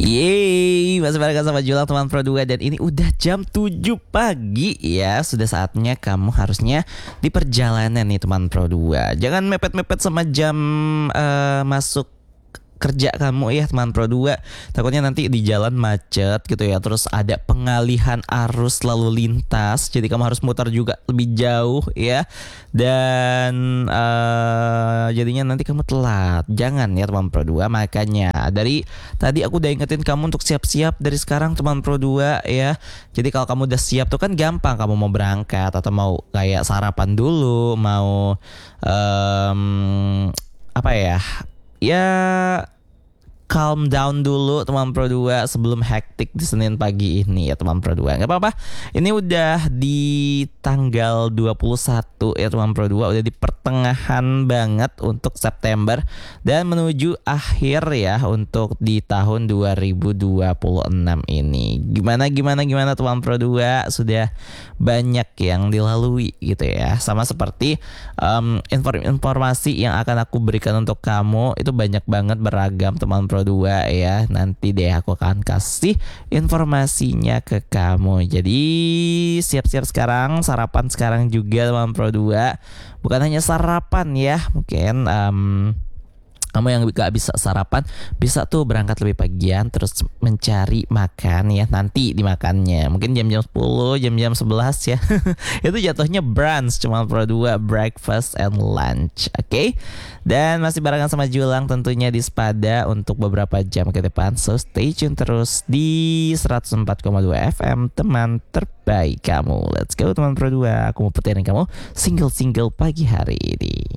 Yeay, masih bareng sama Julang teman Pro 2 dan ini udah jam 7 pagi ya. Sudah saatnya kamu harusnya di perjalanan nih teman Pro 2. Jangan mepet-mepet sama jam masuk kerja kamu ya teman Pro 2. Takutnya nanti di jalan macet gitu ya. Terus ada pengalihan arus lalu lintas. Jadi kamu harus mutar juga lebih jauh ya. Dan jadinya nanti kamu telat. Jangan ya teman Pro 2. Makanya dari tadi aku udah ingetin kamu untuk siap-siap dari sekarang teman Pro 2 ya. Jadi kalau kamu udah siap tuh kan gampang, kamu mau berangkat atau mau kayak sarapan dulu, mau apa ya? Ya calm down dulu teman Pro 2 sebelum hektik di Senin pagi ini ya teman Pro 2. Gak apa-apa, ini udah di tanggal 21 ya teman Pro 2. Udah di pertengahan banget untuk September dan menuju akhir ya untuk di tahun 2026 ini. Gimana teman Pro 2? Sudah banyak yang dilalui gitu ya. Sama seperti informasi yang akan aku berikan untuk kamu itu banyak banget, beragam teman Pro 2 ya. Nanti deh aku akan kasih informasinya ke kamu. Jadi siap-siap sekarang, sarapan sekarang juga teman Pro 2. Bukan hanya sarapan ya, mungkin kamu yang gak bisa sarapan bisa tuh berangkat lebih pagian terus mencari makan ya, nanti dimakannya mungkin jam-jam 10, jam-jam 11 ya. Itu jatuhnya brunch cuma Pro 2, breakfast and lunch. Oke? Dan masih barengan sama Julang tentunya di Spada untuk beberapa jam ke depan. So stay tune terus di 104,2 FM, teman terbaik kamu. Let's go teman Pro 2. Aku mau puterin kamu single-single pagi hari ini.